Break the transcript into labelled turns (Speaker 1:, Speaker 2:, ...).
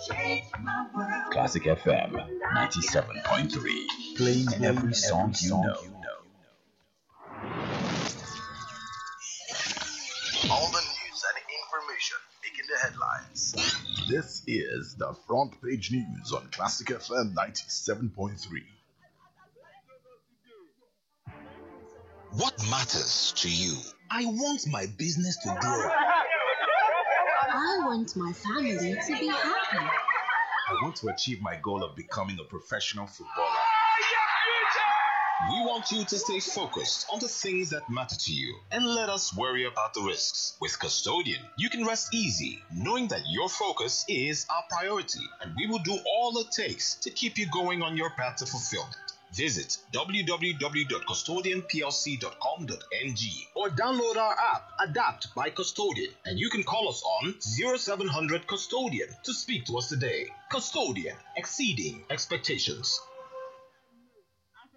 Speaker 1: Classic FM 97.3. Playing every song you know.
Speaker 2: All the news and information making the headlines.
Speaker 3: This is the front page news on Classic FM 97.3.
Speaker 4: What matters to you?
Speaker 5: I want my business to grow.
Speaker 6: I want my family to be happy.
Speaker 5: I want to achieve my goal of becoming a professional footballer.
Speaker 4: We want you to stay focused on the things that matter to you and let us worry about the risks. With Custodian, you can rest easy knowing that your focus is our priority and we will do all it takes to keep you going on your path to fulfillment. Visit www.custodianplc.com.ng or download our app, Adapt by Custodian, and you can call us on 0700 Custodian to speak to us today. Custodian, exceeding expectations.